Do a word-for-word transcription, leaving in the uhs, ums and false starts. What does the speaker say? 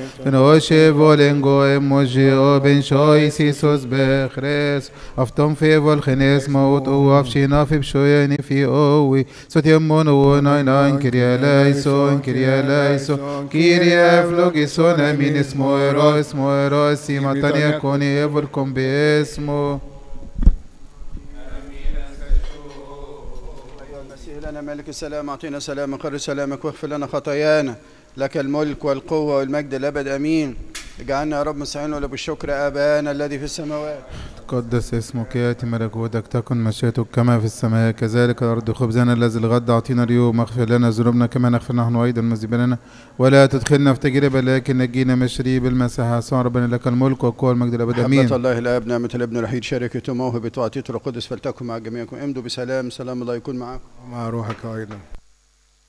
Noche volengo emojio ben shoy sisos bechres aftom fe volgenes maut o afshina fi bshoyani fi owi sotiamon o nine nine kirialaison kirialaison kiria flogison amin ismo ero ismo ero simatania koni evolkom besmo. لنا ملك السلام أعطينا سلامك خير سلامك واغفر لنا خطايانا لك الملك والقوة والمجد الأبد أمين. اجعلنا يا رب مستعين ولا بالشكر أبانا الذي في السماوات تقدس اسمك يأتي ملكوتك تكن مشيئتك كما في السماء كذلك الأرض. خبزنا الذي الغد أعطينا اليوم اغفر لنا ذنوبنا كما نغفر نحن أيضا المذنبين لنا ولا تدخلنا في تجربة لكن نجينا من الشرير بالمسيح يسوع ربنا لك الملك والقوة والمجد الأبد آمين. محبة الله الآب نعمة الابن الوحيد شركة وموهبة وعطية القدس فلتكن مع جميعكم امضوا بسلام. سلام الله يكون معكم ومع روحك أيضا.